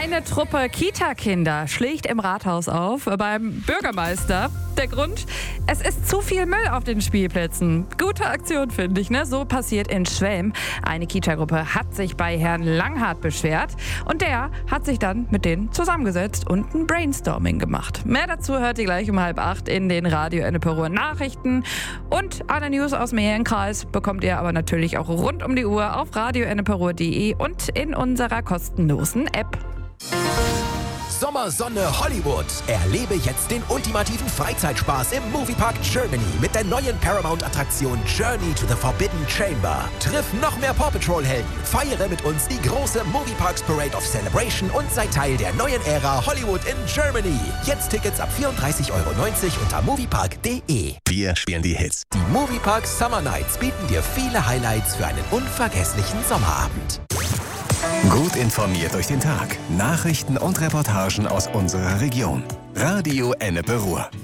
Eine Truppe Kita-Kinder schlägt im Rathaus auf beim Bürgermeister. Der Grund? Es ist zu viel Müll auf den Spielplätzen. Gute Aktion, finde ich, ne? So passiert in Schwelm. Eine Kita-Gruppe hat sich bei Herrn Langhardt beschwert und der hat sich dann mit denen zusammengesetzt und ein Brainstorming gemacht. Mehr dazu hört ihr gleich um 7:30 in den Radio Ennepe-Ruhr Nachrichten. Und alle News aus dem Mehrenkreis bekommt ihr aber natürlich auch rund um die Uhr auf radioennepe-ruhr.de und in unserer kostenlosen App. Sommersonne Hollywood. Erlebe jetzt den ultimativen Freizeitspaß im Moviepark Germany mit der neuen Paramount-Attraktion Journey to the Forbidden Chamber. Triff noch mehr Paw Patrol-Helden, feiere mit uns die große Movieparks Parade of Celebration und sei Teil der neuen Ära Hollywood in Germany. Jetzt Tickets ab 34,90 € unter moviepark.de. Wir spielen die Hits. Die Moviepark Summer Nights bieten dir viele Highlights für einen unvergesslichen Sommerabend. Gut informiert durch den Tag. Nachrichten und Reportagen aus unserer Region. Radio Ennepe-Ruhr.